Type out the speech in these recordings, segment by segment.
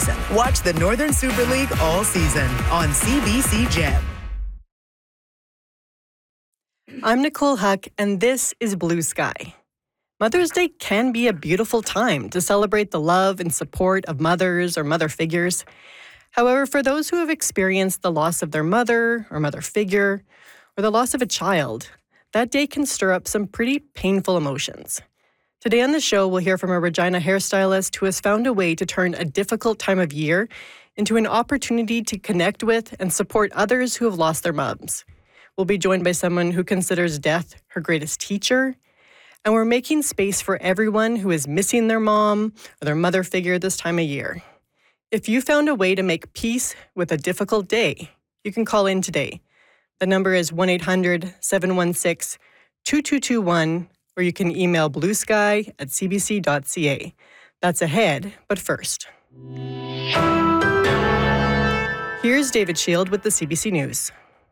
season. Watch the Northern Super League all season on CBC Gem. I'm Nicole Huck, and this is Blue Sky. Mother's Day can be a beautiful time to celebrate the love and support of mothers or mother figures. However, for those who have experienced the loss of their mother or mother figure, or the loss of a child, that day can stir up some pretty painful emotions. Today on the show, we'll hear from a Regina hairstylist who has found a way to turn a difficult time of year into an opportunity to connect with and support others who have lost their moms. We'll be joined by someone who considers death her greatest teacher, and we're making space for everyone who is missing their mom or their mother figure this time of year. If you found a way to make peace with a difficult day, you can call in today. The number is 1-800-716-2221, or you can email bluesky@cbc.ca. That's ahead, but first. Here's David Shield with the CBC News.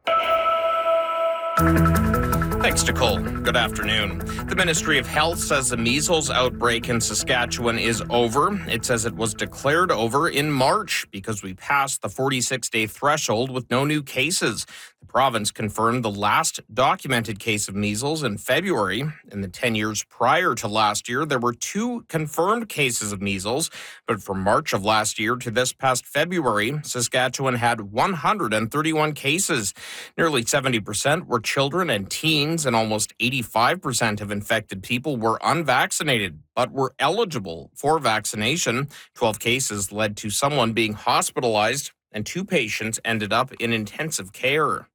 Thanks, Nicole. Good afternoon. The Ministry of Health says the measles outbreak in Saskatchewan is over. It says it was declared over in March because we passed the 46-day threshold with no new cases. The province confirmed the last documented case of measles in February. In the 10 years prior to last year, there were 2 confirmed cases of measles. But from March of last year to this past February, Saskatchewan had 131 cases. Nearly 70% were children and teens, and almost 85% of infected people were unvaccinated, but were eligible for vaccination. 12 cases led to someone being hospitalized, and 2 patients ended up in intensive care.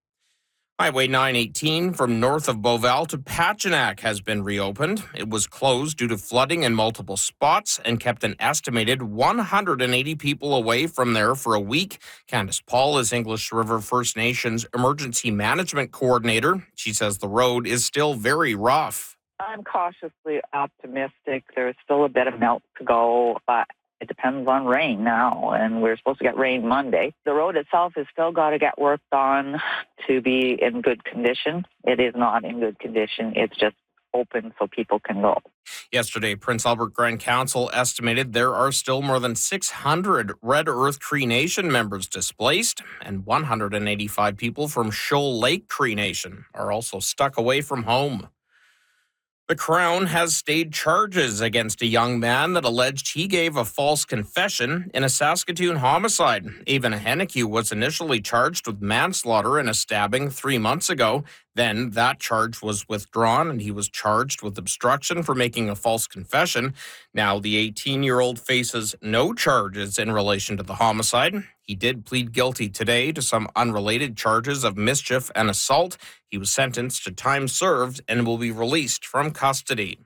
Highway 918 from north of Beauval to Pachinak has been reopened. It was closed due to flooding in multiple spots and kept an estimated 180 people away from there for a week. Candice Paul is English River First Nations Emergency Management Coordinator. She says the road is still very rough. I'm cautiously optimistic. There's still a bit of melt to go, but it depends on rain now, and we're supposed to get rain Monday. The road itself has still got to get worked on to be in good condition. It is not in good condition. It's just open so people can go. Yesterday, Prince Albert Grand Council estimated there are still more than 600 Red Earth Cree Nation members displaced, and 185 people from Shoal Lake Cree Nation are also stuck away from home. The Crown has stayed charges against a young man that alleged he gave a false confession in a Saskatoon homicide. Evan Hennique was initially charged with manslaughter in a stabbing 3 months ago. Then that charge was withdrawn and he was charged with obstruction for making a false confession. Now the 18-year-old faces no charges in relation to the homicide. He did plead guilty today to some unrelated charges of mischief and assault. He was sentenced to time served and will be released from custody.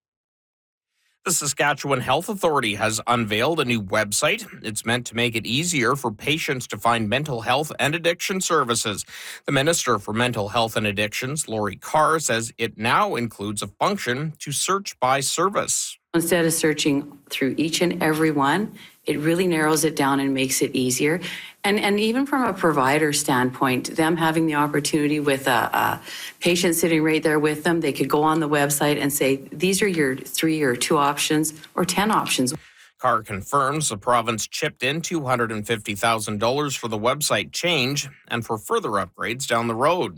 The Saskatchewan Health Authority has unveiled a new website. It's meant to make it easier for patients to find mental health and addiction services. The Minister for Mental Health and Addictions, Lori Carr, says it now includes a function to search by service. Instead of searching through each and every one, it really narrows it down and makes it easier. And even from a provider standpoint, them having the opportunity with a patient sitting right there with them, they could go on the website and say, these are your 3 or 2 options or 10 options. Carr confirms the province chipped in $250,000 for the website change and for further upgrades down the road.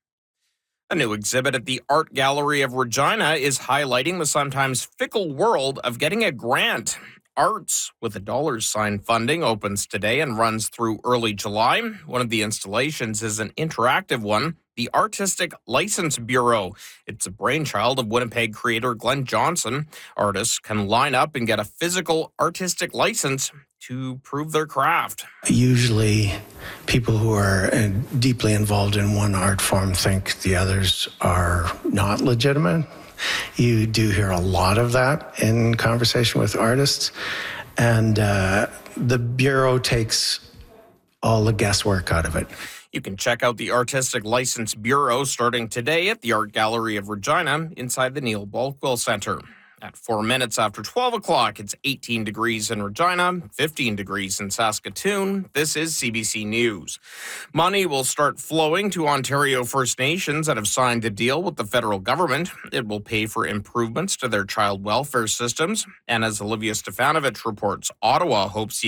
A new exhibit at the Art Gallery of Regina is highlighting the sometimes fickle world of getting a grant. Arts with a $sign funding opens today and runs through early July. One of the installations is an interactive one, the Artistic License Bureau. It's a brainchild of Winnipeg creator Glenn Johnson. Artists can line up and get a physical artistic license to prove their craft. Usually, people who are deeply involved in one art form think the others are not legitimate. You do hear a lot of that in conversation with artists, and the Bureau takes all the guesswork out of it. You can check out the Artistic License Bureau starting today at the Art Gallery of Regina inside the Neil Bulkwell Centre. At 4 minutes after 12 o'clock, it's 18 degrees in Regina, 15 degrees in Saskatoon. This is CBC News. Money will start flowing to Ontario First Nations that have signed a deal with the federal government. It will pay for improvements to their child welfare systems. And as Olivia Stefanovich reports, Ottawa hopes